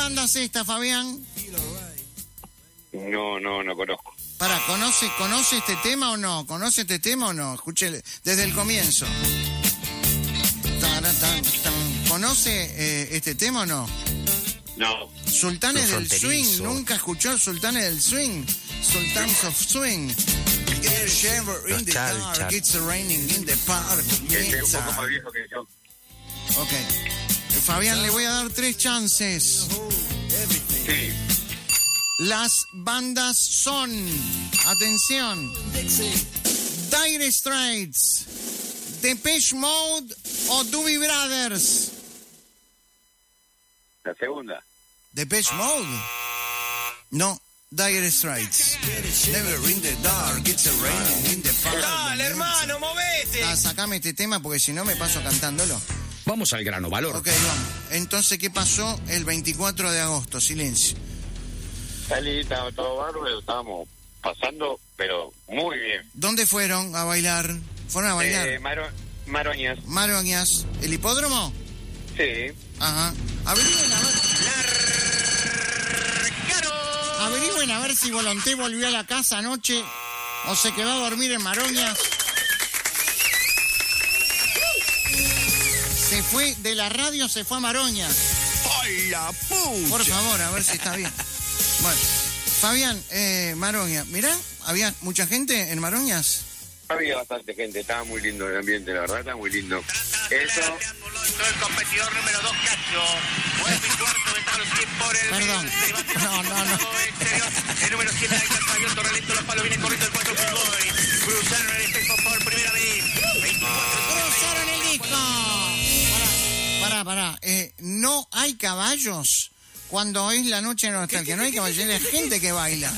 banda es esta, Fabián? No conozco. Para, ¿conoce este tema o no? ¿Conoce este tema o no? Escuche desde el comienzo. ¿Conoce este tema o no? No. Sultanes del Swing. ¿Nunca escuchó Sultanes del Swing? Sultans of Swing. In the dark, it's raining in the park. Es un poco más viejo que yo. Ok. Fabián, le voy a dar 3 chances. Sí. Las bandas son, atención, Dire Straits, Depeche Mode o Doobie Brothers. La segunda. Depeche Mode. No, Dire Straits. Never in the dark, it's a raining in the park. Dale, hermano, movete. Sacame este tema porque si no me paso cantándolo. Vamos al grano, Valor. Ok, vamos. Entonces, ¿qué pasó el 24 de agosto? Silencio. Salí, estaba todo bárbaro, estábamos pasando, pero muy bien. ¿Dónde fueron a bailar? ¿Fueron a bailar? Maroñas. Maroñas. ¿El hipódromo? Sí. Ajá. Averigüen a ver si Volonté volvió a la casa anoche o se quedó a dormir en Maroñas. Se fue de la radio, se fue a Maroñas. ¡Ay, la pucha! Por favor, a ver si está bien. Bueno, Fabián, Maroñas. Mirá, ¿había mucha gente en Maroñas? Había bastante gente, estaba muy lindo el ambiente, la verdad, estaba muy lindo. Eso. El competidor número 2, Cacho. Vuelve y cuarto, ventano 100 por el. Perdón. No. El número 7, el Cacho abierto, relento, los palos, viene corriendo el 4 Boy. Cruzaron el espejo por primera vez. 24. ¡Cruzaron el disco! Pará. No hay caballos cuando es la noche de nostalgia. No hay caballos, hay gente que baila.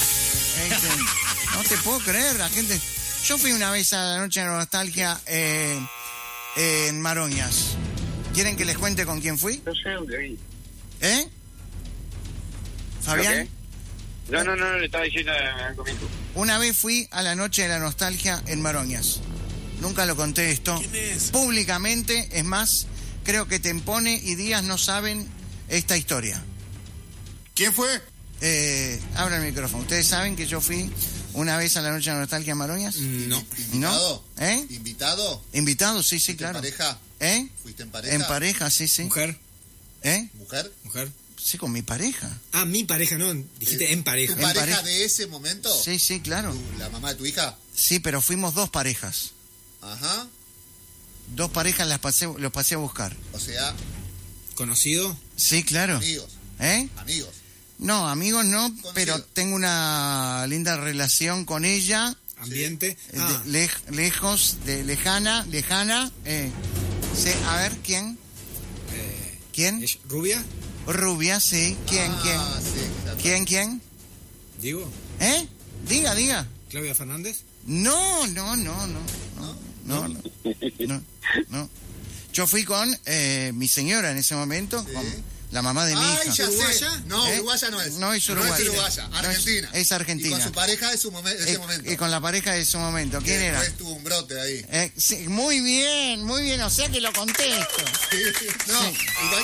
No te puedo creer, la gente... Yo fui una vez a la noche de nostalgia en Maroñas. ¿Quieren que les cuente con quién fui? No sé dónde vi. ¿Eh? ¿Fabián? No, le estaba diciendo algo mismo. Una vez fui a la noche de la nostalgia en Maroñas. Nunca lo conté esto. ¿Quién es? Públicamente, es más, creo que Tempone y Díaz no saben esta historia. ¿Quién fue? Abra el micrófono. ¿Ustedes saben que yo fui una vez a la noche de la nostalgia en Maroñas? No. ¿Invitado? ¿No? ¿Eh? ¿Invitado? ¿Invitado? Sí, ¿Fuiste claro. en pareja? ¿Eh? ¿Fuiste en pareja? En pareja, sí. ¿Mujer? ¿Eh? ¿Mujer? Sí, con mi pareja. Ah, mi pareja, no. Dijiste en pareja. ¿Tu En pareja pareja. de ese momento? Sí, claro. ¿La mamá de tu hija? Sí, pero fuimos 2 parejas. Ajá. 2 parejas los pasé a buscar. O sea, ¿Conocido? Sí, claro. amigos. ¿Eh? Amigos. No, amigos no, Conocido. pero tengo una linda relación con ella. ¿Ambiente? Lejos, lejana. Sí, a ver, ¿quién? ¿Quién? ¿Es rubia? Rubia, sí. ¿Quién? Sí, claro. ¿Quién? ¿Digo? ¿Eh? Diga. ¿Claudia Fernández? No. Yo fui con mi señora en ese momento, Sí. con la mamá de mi hija. Ya ¿Uruguaya? sé. No, ¿Eh? uruguaya no es. No es uruguaya. No es uruguaya, Argentina. Es argentina. Y con su pareja de ese momento. Y con la pareja de su momento. ¿Quién Que era? después tuvo un brote ahí. Sí, muy bien. O sea que lo contesto. Sí. No, Sí. igual